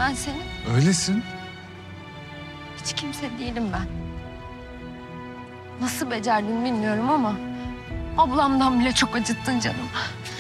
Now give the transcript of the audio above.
ben senin. Öylesin. Hiç kimse değilim ben. Nasıl becerdin bilmiyorum ama ablamdan bile çok acıttın canım.